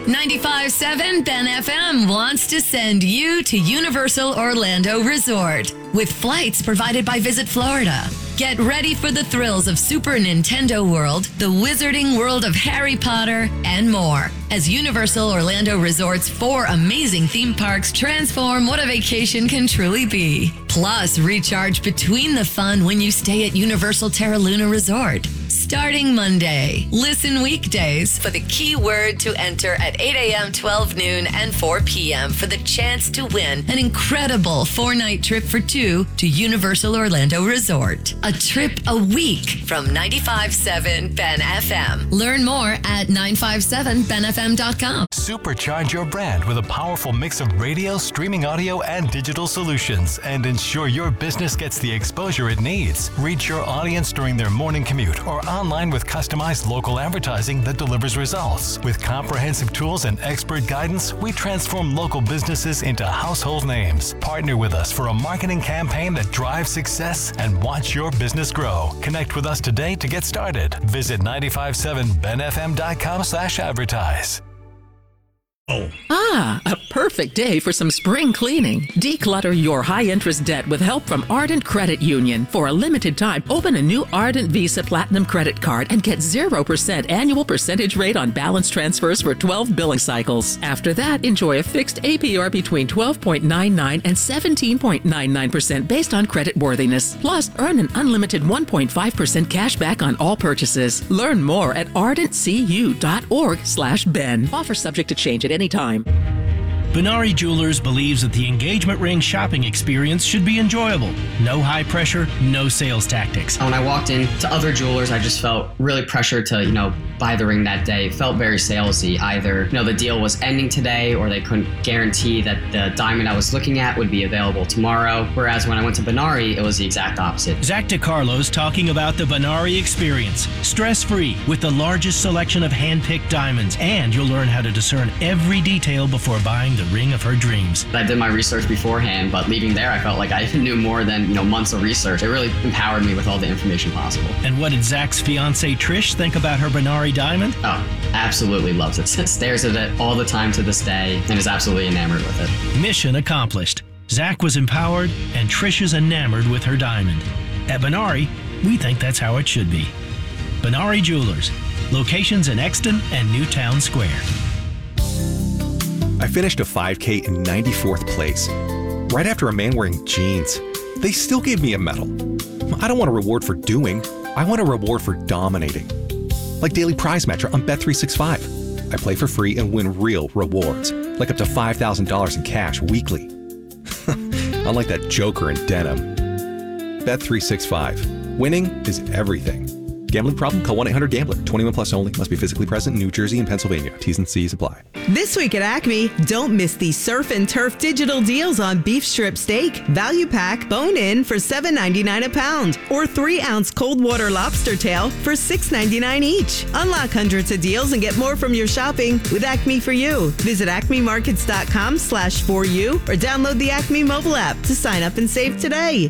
95.7 Ben FM wants to send you to Universal Orlando Resort with flights provided by Visit Florida. Get ready for the thrills of Super Nintendo World, the Wizarding World of Harry Potter, and more. As Universal Orlando Resort's 4 amazing theme parks transform what a vacation can truly be. Plus, recharge between the fun when you stay at Universal Terra Luna Resort. Starting Monday. Listen weekdays for the keyword to enter at 8 a.m., 12 noon, and 4 p.m. for the chance to win an incredible 4-night trip for 2 to Universal Orlando Resort. A trip a week from 95.7 Ben FM. Learn more at 957benfm.com. Supercharge your brand with a powerful mix of radio, streaming audio, and digital solutions, and ensure your business gets the exposure it needs. Reach your audience during their morning commute or online with customized local advertising that delivers results. With comprehensive tools and expert guidance, we transform local businesses into household names. Partner with us for a marketing campaign that drives success and watch your business grow. Connect with us today to get started. Visit 957benfm.com/advertise. Ah, a perfect day for some spring cleaning. Declutter your high-interest debt with help from Ardent Credit Union. For a limited time, open a new Ardent Visa Platinum credit card and get 0% annual percentage rate on balance transfers for 12 billing cycles. After that, enjoy a fixed APR between 12.99 and 17.99% based on credit worthiness. Plus, earn an unlimited 1.5% cash back on all purchases. Learn more at ardentcu.org/Ben. Offer subject to change at any time. Benari Jewelers believes that the engagement ring shopping experience should be enjoyable. No high pressure, no sales tactics. When I walked into other jewelers, I just felt really pressured to, buy the ring that day. It felt very salesy. Either, the deal was ending today or they couldn't guarantee that the diamond I was looking at would be available tomorrow. Whereas when I went to Benari, it was the exact opposite. Zach DeCarlo's talking about the Benari experience. Stress-free with the largest selection of hand-picked diamonds. And you'll learn how to discern every detail before buying the ring of her dreams. I did my research beforehand, but leaving there, I felt like I knew more than, months of research. It really empowered me with all the information possible. And what did Zach's fiancée Trish think about her Benari diamond? Oh, absolutely loves it. Stares at it all the time to this day and is absolutely enamored with it. Mission accomplished. Zach was empowered and Trish is enamored with her diamond. At Benari, we think that's how it should be. Benari Jewelers. Locations in Exton and Newtown Square. I finished a 5K in 94th place. Right after a man wearing jeans. They still gave me a medal. I don't want a reward for doing. I want a reward for dominating. Like Daily Prize Matcher on Bet365. I play for free and win real rewards, like up to $5,000 in cash weekly. Unlike that joker in denim. Bet365. Winning is everything. Gambling problem? Call 1-800-GAMBLER. 21 plus only. Must be physically present in New Jersey and Pennsylvania. T's and C's apply. This week at Acme, don't miss the Surf and Turf digital deals on beef strip steak, value pack, bone-in for $7.99 a pound, or 3-ounce cold water lobster tail for $6.99 each. Unlock hundreds of deals and get more from your shopping with Acme for You. Visit acmemarkets.com/4U or download the Acme mobile app to sign up and save today.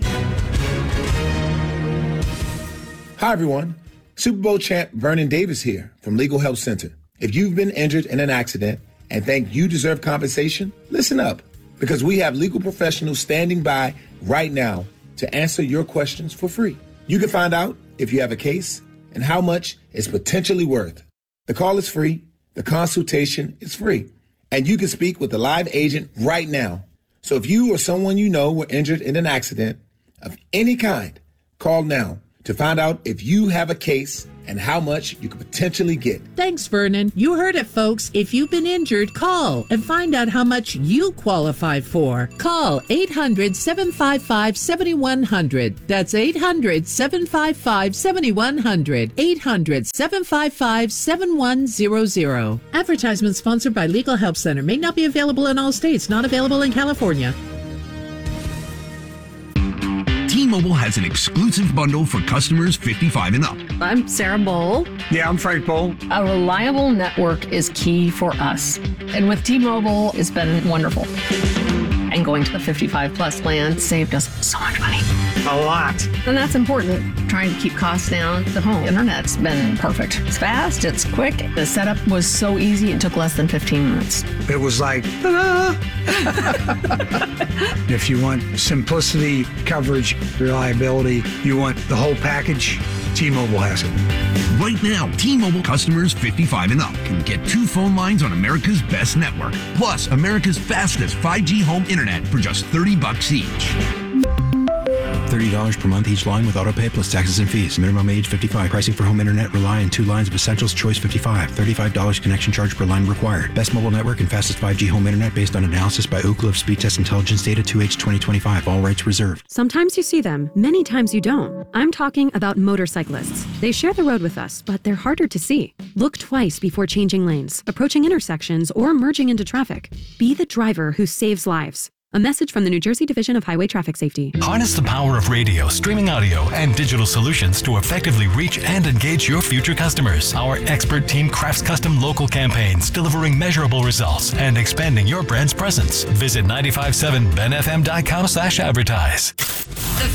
Hi, everyone. Super Bowl champ Vernon Davis here from Legal Help Center. If you've been injured in an accident and think you deserve compensation, listen up, because we have legal professionals standing by right now to answer your questions for free. You can find out if you have a case and how much it's potentially worth. The call is free, the consultation is free, and you can speak with a live agent right now. So if you or someone you know were injured in an accident of any kind, call now to find out if you have a case and how much you could potentially get. Thanks, Vernon. You heard it, folks. If you've been injured, call and find out how much you qualify for. Call 800-755-7100. That's 800-755-7100. 800-755-7100. Advertisement sponsored by Legal Help Center. May not be available in all states. Not available in California. T-Mobile has an exclusive bundle for customers 55 and up. I'm Sarah Bowl. Yeah, I'm Frank Bowl. A reliable network is key for us. And with T-Mobile, it's been wonderful. And going to the 55 plus plan saved us so much money. A lot. And that's important. Trying to keep costs down. The home internet's been perfect. It's fast, it's quick. The setup was so easy, it took less than 15 minutes. It was like, ta-da! If you want simplicity, coverage, reliability, you want the whole package, T-Mobile has it. Right now, T-Mobile customers 55 and up can get 2 phone lines on America's best network, plus America's fastest 5G home internet for just $30 each. $30 per month each line with autopay plus taxes and fees. Minimum age 55. Pricing for home internet rely on 2 lines of Essentials Choice 55. $35 connection charge per line required. Best mobile network and fastest 5G home internet based on analysis by Ookla of Speed Test Intelligence data 2H 2025. All rights reserved. Sometimes you see them, many times you don't. I'm talking about motorcyclists. They share the road with us, but they're harder to see. Look twice before changing lanes, approaching intersections, or merging into traffic. Be the driver who saves lives. A message from the New Jersey Division of Highway Traffic Safety. Harness the power of radio, streaming audio, and digital solutions to effectively reach and engage your future customers. Our expert team crafts custom local campaigns, delivering measurable results and expanding your brand's presence. Visit 957benfm.com/advertise.